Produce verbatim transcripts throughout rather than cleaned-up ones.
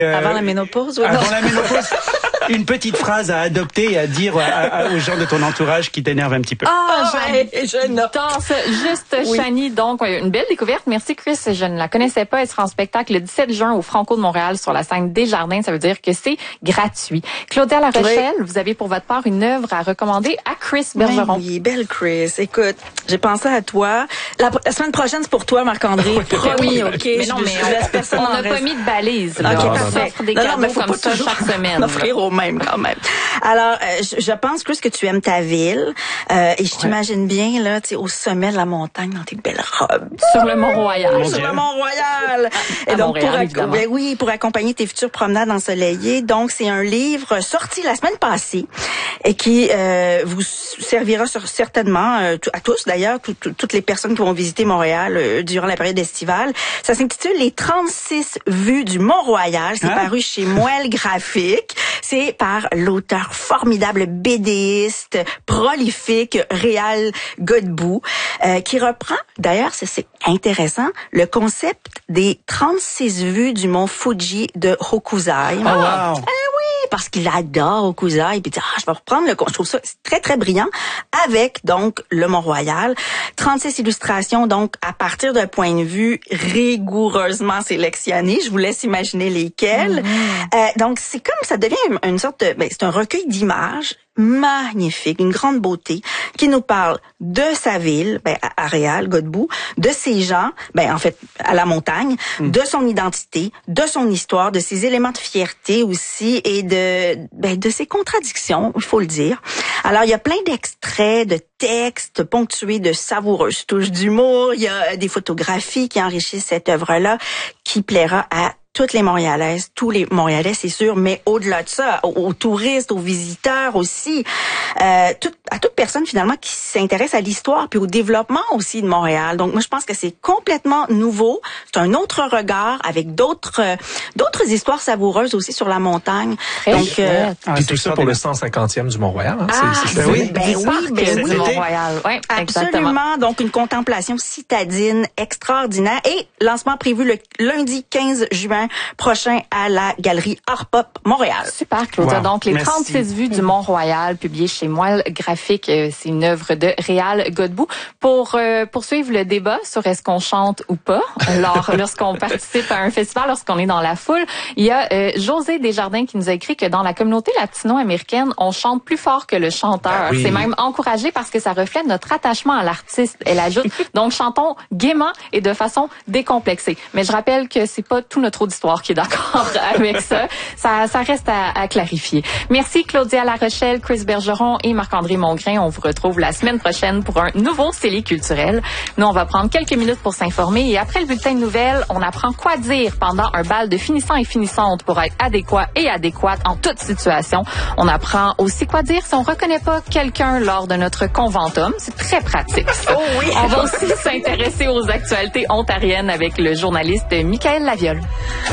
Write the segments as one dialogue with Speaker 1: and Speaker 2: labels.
Speaker 1: Euh, Avant la ménopause, oui.
Speaker 2: Avant la ménopause. Une petite phrase à adopter et à dire à, à, aux gens de ton entourage qui t'énervent un petit peu.
Speaker 1: Ah, je note.
Speaker 3: Juste
Speaker 1: oui.
Speaker 3: Chani, donc une belle découverte. Merci Chris, je ne la connaissais pas. Elle sera en spectacle le dix-sept juin au Franco de Montréal sur la scène Desjardins. Ça veut dire que c'est gratuit. Claudia La Rochelle, oui. Vous avez pour votre part une œuvre à recommander à Chris Bergeron.
Speaker 1: Oui, belle Chris. Écoute, j'ai pensé à toi. La, la semaine prochaine, c'est pour toi, Marc-André.
Speaker 3: Oui,
Speaker 1: OK.
Speaker 3: Mais non, mais on n'a pas mis de balise.
Speaker 1: OK, parfait.
Speaker 3: On offre des
Speaker 1: non,
Speaker 3: cadeaux
Speaker 1: non, mais faut
Speaker 3: comme
Speaker 1: pas
Speaker 3: ça chaque semaine.
Speaker 1: Offrir au même, quand même. Alors, euh, je, je pense, Chris, que tu aimes ta ville. Euh, et je t'imagine bien, là, tu sais, au sommet de la montagne, dans tes belles robes.
Speaker 3: Sur le Mont-Royal.
Speaker 1: Sur le Mont-Royal. Et
Speaker 3: à
Speaker 1: donc,
Speaker 3: Montréal,
Speaker 1: pour, ben oui, pour accompagner tes futures promenades ensoleillées. Donc, c'est un livre sorti la semaine passée et qui euh, vous servira sur, certainement, euh, à tous d'ailleurs, tout, tout, toutes les personnes qui vont visiter Montréal euh, durant la période estivale. Ça s'intitule « Les trente-six vues du Mont-Royal ». C'est hein? paru chez Moelle Graphique. C'est par l'auteur formidable, bédéiste, prolifique, Réal Godbout, euh, qui reprend, d'ailleurs, c'est, c'est intéressant, le concept des trente-six vues du mont Fuji de Hokusai.
Speaker 2: Oh, wow.
Speaker 1: Eh oui, parce qu'il adore Hokusai, et puis ah, je vais reprendre le, je trouve ça très très brillant, avec donc le Mont-Royal, trente-six illustrations donc à partir d'un point de vue rigoureusement sélectionné. Je vous laisse imaginer lesquelles. Mm-hmm. Euh, donc c'est comme ça devient une sorte de, ben, c'est un recueil d'images magnifique, une grande beauté, qui nous parle de sa ville, ben, à Réal, Godbout, de ses gens, ben, en fait, à la montagne, mm. de son identité, de son histoire, de ses éléments de fierté aussi, et de, ben, de ses contradictions, il faut le dire. Alors, il y a plein d'extraits, de textes ponctués de savoureuses touches d'humour, il y a des photographies qui enrichissent cette œuvre-là, qui plaira à toutes les Montréalaises, tous les Montréalais, c'est sûr, mais au-delà de ça, aux, aux touristes, aux visiteurs aussi, euh, tout, à toute personne finalement qui s'intéresse à l'histoire puis au développement aussi de Montréal. Donc moi je pense que c'est complètement nouveau, c'est un autre regard avec d'autres euh, d'autres histoires savoureuses aussi sur la montagne.
Speaker 3: Très
Speaker 4: Donc
Speaker 3: euh,
Speaker 4: ah, puis tout ça pour le cent cinquantième du Mont-Royal. Hein?
Speaker 1: Ah,
Speaker 4: c'est, c'est
Speaker 1: ben, oui, ben oui, ben oui,
Speaker 3: Mont-Royal. Ouais,
Speaker 1: absolument.
Speaker 3: exactement.
Speaker 1: Donc une contemplation citadine extraordinaire et lancement prévu le lundi quinze juin prochain à la galerie Art Pop Montréal.
Speaker 3: Super, Claudia.
Speaker 2: Wow.
Speaker 3: Donc, les
Speaker 2: Merci.
Speaker 3: trente-six vues du Mont-Royal, publiées chez Moelle Graphique, c'est une œuvre de Réal Godbout. Pour euh, poursuivre le débat sur est-ce qu'on chante ou pas, alors lorsqu'on participe à un festival, lorsqu'on est dans la foule, il y a euh, José Desjardins qui nous a écrit que dans la communauté latino-américaine, on chante plus fort que le chanteur.
Speaker 4: Oui.
Speaker 3: C'est même encouragé parce que ça reflète notre attachement à l'artiste. Elle ajoute, donc chantons gaiement et de façon décomplexée. Mais je rappelle que c'est pas tout notre auditoire qui est d'accord avec ça. Ça, ça reste à, à clarifier. Merci Claudia La Rochelle, Chris Bergeron et Marc-André Mongrain. On vous retrouve la semaine prochaine pour un nouveau C E L I culturel. Nous, on va prendre quelques minutes pour s'informer et après le bulletin de nouvelles, on apprend quoi dire pendant un bal de finissants et finissantes pour être adéquat et adéquate en toute situation. On apprend aussi quoi dire si on reconnaît pas quelqu'un lors de notre conventum. C'est très pratique.
Speaker 1: Oh oui.
Speaker 3: On va aussi s'intéresser aux actualités ontariennes avec le journaliste Michael Laviole.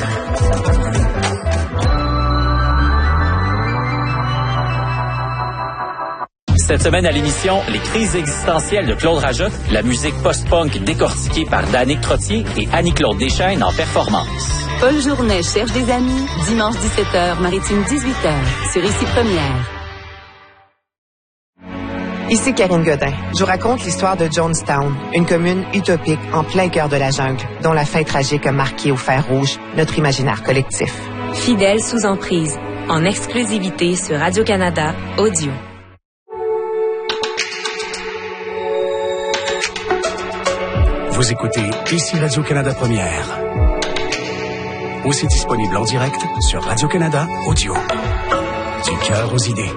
Speaker 5: Cette semaine à l'émission, les crises existentielles de Claude Rajotte, la musique post-punk décortiquée par Danick Trottier et Annie-Claude Deschaines en performance.
Speaker 6: Paul Journet cherche des amis, dimanche dix-sept heures, Maritime dix-huit heures, sur Ici Première.
Speaker 7: Ici Karine Godin. Je vous raconte l'histoire de Jonestown, une commune utopique en plein cœur de la jungle, dont la fin tragique a marqué au fer rouge notre imaginaire collectif.
Speaker 6: Fidèle sous emprise, en exclusivité sur Radio-Canada Audio.
Speaker 8: Vous écoutez Ici Radio-Canada Première. Aussi disponible en direct sur Radio-Canada Audio. Du cœur aux idées.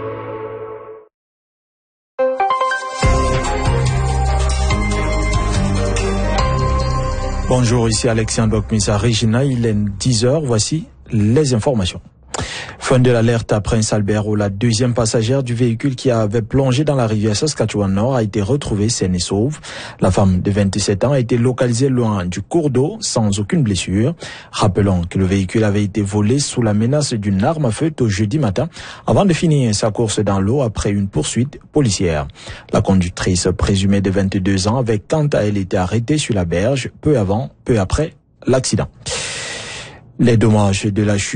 Speaker 9: Bonjour, ici Alexandre Bokmisa Regina, il est dix heures, voici les informations. Fin de l'alerte à Prince-Albert où la deuxième passagère du véhicule qui avait plongé dans la rivière Saskatchewan-Nord a été retrouvée saine et sauve. La femme de vingt-sept ans a été localisée loin du cours d'eau sans aucune blessure. Rappelons que le véhicule avait été volé sous la menace d'une arme à feu tôt jeudi matin avant de finir sa course dans l'eau après une poursuite policière. La conductrice présumée de vingt-deux ans avait quant à elle été arrêtée sur la berge peu avant, peu après l'accident. Les dommages de la chute